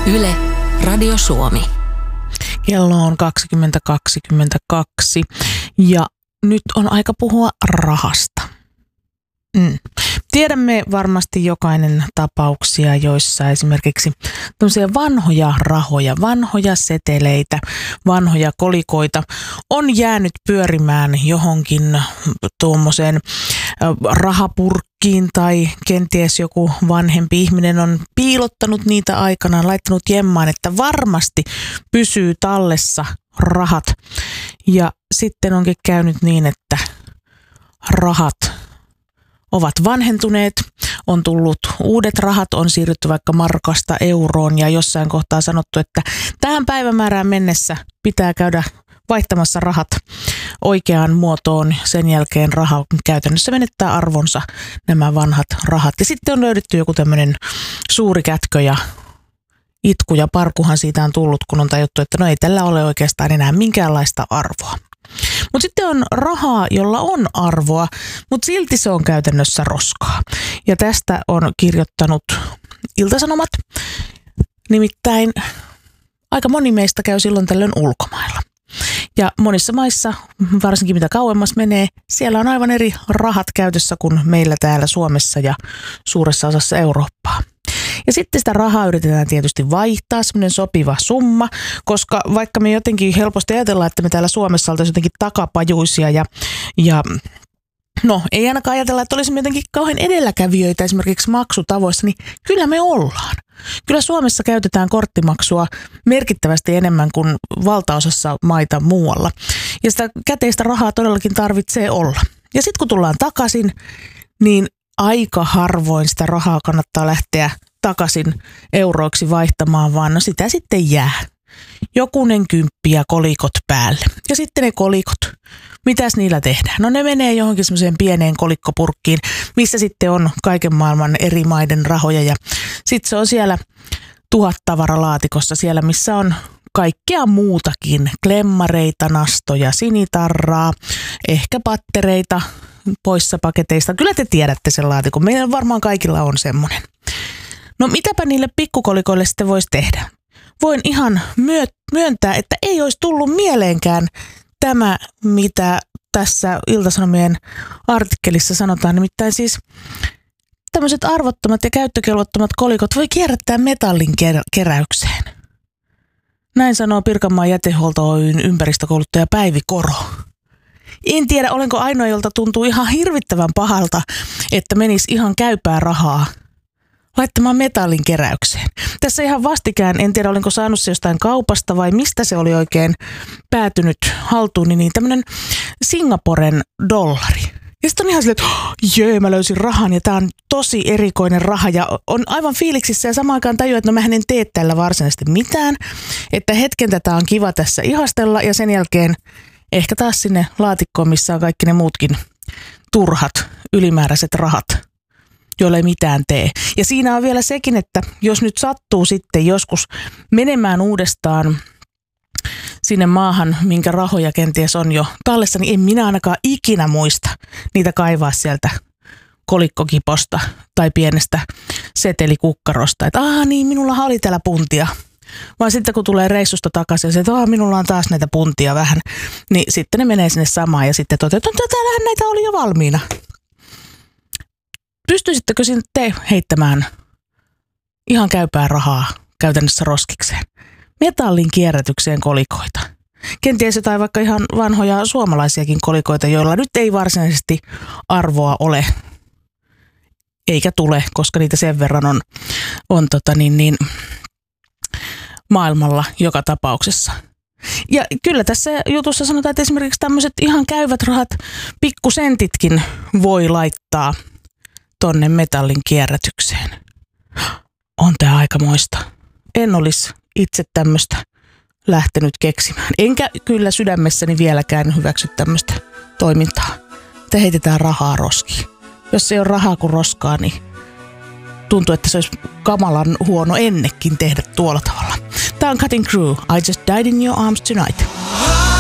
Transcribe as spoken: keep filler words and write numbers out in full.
Yle, Radio Suomi. Kello on kaksikymmentä kaksikymmentäkaksi ja nyt on aika puhua rahasta. Mm. Tiedämme varmasti jokainen tapauksia, joissa esimerkiksi tämmöisiä vanhoja rahoja, vanhoja seteleitä, vanhoja kolikoita on jäänyt pyörimään johonkin tuommoiseen rahapurkkiin tai kenties joku vanhempi ihminen on piilottanut niitä aikanaan, laittanut jemmaan, että varmasti pysyy tallessa rahat. Ja sitten onkin käynyt niin, että rahat ovat vanhentuneet, on tullut uudet rahat, on siirrytty vaikka markasta euroon ja jossain kohtaa sanottu, että tähän päivämäärään mennessä pitää käydä vaihtamassa rahat oikeaan muotoon. Sen jälkeen raha käytännössä menettää arvonsa, nämä vanhat rahat. Ja sitten on löydetty joku tämmöinen suuri kätkö ja itku ja parkuhan siitä on tullut, kun on tajuttu, että no ei tällä ole oikeastaan enää minkäänlaista arvoa. Mutta sitten on rahaa, jolla on arvoa, mutta silti se on käytännössä roskaa. Ja tästä on kirjoittanut Ilta-Sanomat. Nimittäin aika moni meistä käy silloin tällöin ulkomailla. Ja monissa maissa, varsinkin mitä kauemmas menee, siellä on aivan eri rahat käytössä kuin meillä täällä Suomessa ja suuressa osassa Eurooppaa. Ja sitten sitä rahaa yritetään tietysti vaihtaa, semmoinen sopiva summa, koska vaikka me jotenkin helposti ajatellaan, että me täällä Suomessa oltaisiin jotenkin takapajuisia ja, ja no ei ainakaan ajatella, että olisimme jotenkin kauhean edelläkävijöitä esimerkiksi maksutavoissa, niin kyllä me ollaan. Kyllä Suomessa käytetään korttimaksua merkittävästi enemmän kuin valtaosassa maita muualla. Ja sitä käteistä rahaa todellakin tarvitsee olla. Ja sitten kun tullaan takaisin, niin aika harvoin sitä rahaa kannattaa lähteä takaisin euroiksi vaihtamaan, vaan no sitä sitten jää. Jokunen kymppi ja kolikot päälle. Ja sitten ne kolikot, mitäs niillä tehdään? No ne menee johonkin semmoiseen pieneen kolikkopurkkiin, missä sitten on kaiken maailman eri maiden rahoja. Ja sitten se on siellä tuhattavaralaatikossa, siellä missä on kaikkea muutakin. Klemmareita, nastoja, sinitarraa, ehkä pattereita poissa paketeista. Kyllä te tiedätte sen laatikon. Meillä varmaan kaikilla on semmoinen. No mitäpä niille pikkukolikoille sitten voisi tehdä? Voin ihan myöntää, että ei olisi tullut mieleenkään tämä, mitä tässä Ilta-Sanomien artikkelissa sanotaan. Nimittäin siis tämmöiset arvottomat ja käyttökelvottomat kolikot voi kierrättää metallin keräykseen. Näin sanoo Pirkanmaan jätehuolto Oy:n ympäristökouluttaja Päivi Koro. En tiedä, olenko ainoa, jolta tuntuu ihan hirvittävän pahalta, että menisi ihan käypää rahaa laittamaan metallin keräykseen. Tässä ihan vastikään, en tiedä olenko saanut se jostain kaupasta vai mistä se oli oikein päätynyt haltuun, niin tämmöinen Singaporen dollari. Ja sitten on ihan silleen, että oh, jee, mä löysin rahan ja tää on tosi erikoinen raha ja on aivan fiiliksissä ja samaan aikaan tajua, että no mähän en tee tällä varsinaisesti mitään. Että hetken tätä on kiva tässä ihastella ja sen jälkeen ehkä taas sinne laatikkoon, missä on kaikki ne muutkin turhat, ylimääräiset rahat, joilla ei mitään tee. Ja siinä on vielä sekin, että jos nyt sattuu sitten joskus menemään uudestaan sinne maahan, minkä rahoja kenties on jo tallessa, niin en minä ainakaan ikinä muista niitä kaivaa sieltä kolikkokiposta tai pienestä setelikukkarosta. Että aah niin, minulla oli täällä puntia. Vaan sitten kun tulee reissusta takaisin, että aah, minulla on taas näitä puntia vähän, niin sitten ne menee sinne samaan ja sitten toteataan, että täällähän näitä oli jo valmiina. Pystyisittekö te heittämään ihan käypää rahaa käytännössä roskikseen? Metallin kierrätykseen kolikoita. Kenties jotain vaikka ihan vanhoja suomalaisiakin kolikoita, joilla nyt ei varsinaisesti arvoa ole. Eikä tule, koska niitä sen verran on, on tota niin, niin, maailmalla joka tapauksessa. Ja kyllä tässä jutussa sanotaan, että esimerkiksi tämmöiset ihan käyvät rahat, pikkusentitkin voi laittaa tonne metallin kierrätykseen. On tää aikamoista. En olisi itse tämmöistä lähtenyt keksimään. Enkä kyllä sydämessäni vieläkään hyväksy tämmöistä toimintaa. Te heitetään rahaa roskiin. Jos ei ole rahaa kuin roskaa, niin tuntuu, että se olisi kamalan huono ennekin tehdä tuolla tavalla. Tää on Cutting Crew. I Just Died in Your Arms Tonight.